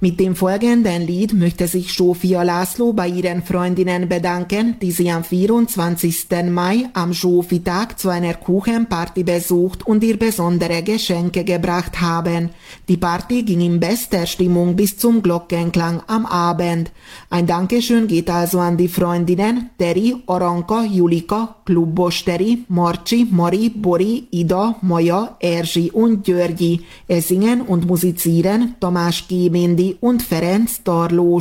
Mit dem folgenden Lied möchte sich Zsófia László bei ihren Freundinnen bedanken, die sie am 24. Mai am Zsófi-Tag zu einer Kuchenparty besucht und ihr besondere Geschenke gebracht haben. Die Party ging in bester Stimmung bis zum Glockenklang am Abend. Ein Dankeschön geht also an die Freundinnen Teri, Aranka, Julika, Klubos Teri, Marci, Mari, Bori, Ida, Maja, Erzsi und Györgyi. Es singen und musizieren Tamás Kéméndi und Ferenc Tarlós.